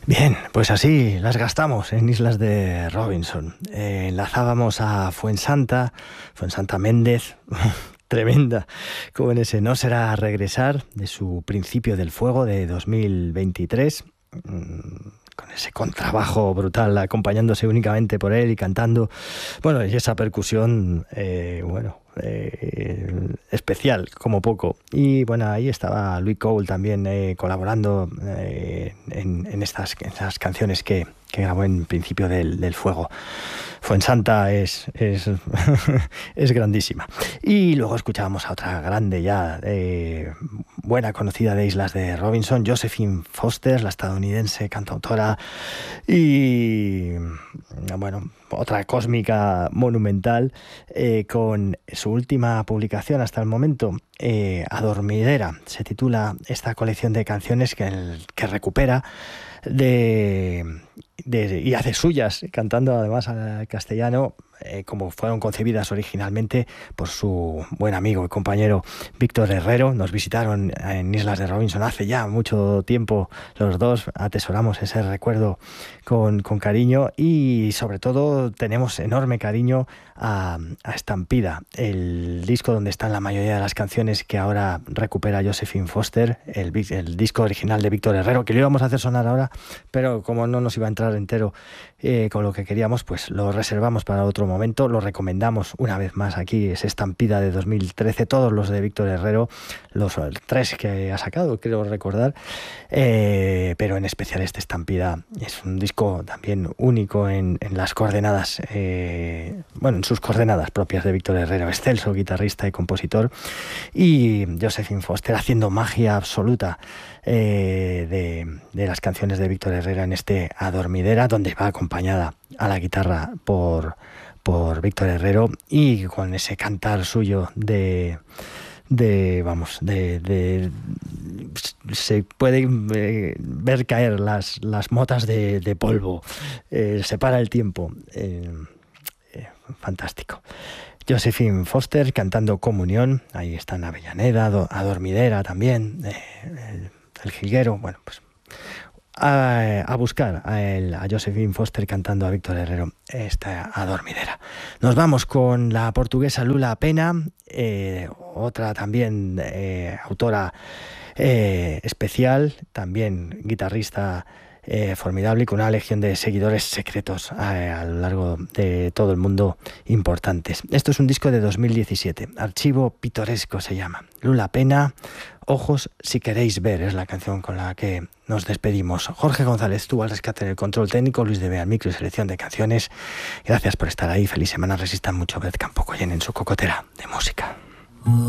Bien, pues así las gastamos en Islas de Robinson. Enlazábamos a Fuensanta Méndez, tremenda, con ese No será regresar, de su Principio del Fuego de 2023, con ese contrabajo brutal acompañándose únicamente por él y cantando, bueno, y esa percusión, especial, como poco. Y bueno, ahí estaba Louis Cole también colaborando en esas canciones que grabó en Principio del Fuego. Fuensanta es es grandísima. Y luego escuchábamos a otra grande ya, buena conocida de Islas de Robinson, Josephine Foster, la estadounidense cantautora, y bueno, otra cósmica monumental, con su última publicación hasta el momento, Adormidera, se titula esta colección de canciones que recupera y hace suyas, cantando además al castellano, como fueron concebidas originalmente por su buen amigo y compañero Víctor Herrero. Nos visitaron en Islas de Robinson hace ya mucho tiempo, los dos atesoramos ese recuerdo con cariño, y sobre todo tenemos enorme cariño a Estampida, el disco donde están la mayoría de las canciones que ahora recupera Josephine Foster, el disco original de Víctor Herrero, que lo íbamos a hacer sonar ahora, pero como no nos iba a entrar entero con lo que queríamos, pues lo reservamos para otro momento. Lo recomendamos una vez más aquí, es Estampida de 2013, todos los de Víctor Herrero, los 3 que ha sacado, creo recordar, pero en especial este Estampida es un disco también único en las coordenadas, en sus coordenadas propias de Víctor Herrero, excelso guitarrista y compositor, y Josephine Foster haciendo magia absoluta de las canciones de Víctor Herrero en este Adormidera, donde va acompañada a la guitarra por Víctor Herrero, y con ese cantar suyo se pueden ver caer las motas de polvo, separa el tiempo, fantástico. Josephine Foster cantando Comunión, ahí está en Avellaneda, Adormidera también, El Jilguero. Bueno, pues a buscar a Josephine Foster cantando a Víctor Herrero esta Adormidera. Nos vamos con la portuguesa Lula Pena, otra también autora especial, también guitarrista formidable, y con una legión de seguidores secretos a lo largo de todo el mundo importantes. Esto es un disco de 2017, Archivo Pitoresco se llama. Lula Pena, Ojos si queréis ver, es la canción con la que nos despedimos. Jorge González estuvo al rescate en el control técnico, Luis de Bea al micro y selección de canciones. Gracias por estar ahí, feliz semana, resistan mucho, ved tampoco llenen su cocotera de música.